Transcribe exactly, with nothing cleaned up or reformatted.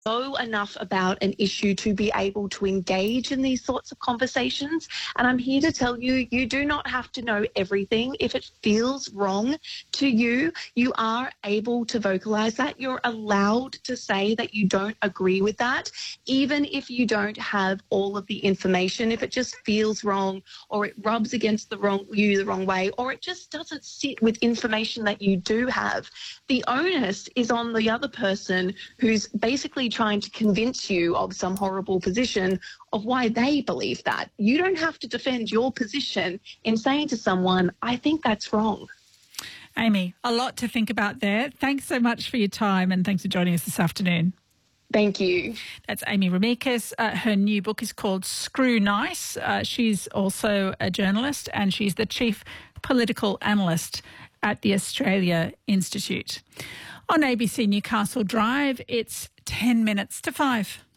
know enough about an issue to be able to engage in these sorts of conversations. And I'm here to tell you, you do not have to know everything. If it feels wrong to you, you are able to vocalize that. You're allowed to say that you don't agree with that, even if you don't have all of the information. If it just feels wrong, or it rubs against the wrong you the wrong way, or it just doesn't sit with information that you do have, the onus is on the other person who's basically trying to convince you of some horrible position of why they believe that. You don't have to defend your position in saying to someone, I think that's wrong. Amy, a lot to think about there. Thanks so much for your time, and thanks for joining us this afternoon. Thank you. That's Amy Remeikis. Uh, her new book is called Screw Nice. Uh, she's also a journalist, and she's the chief political analyst at the Australia Institute. On A B C Newcastle Drive, it's ten minutes to five.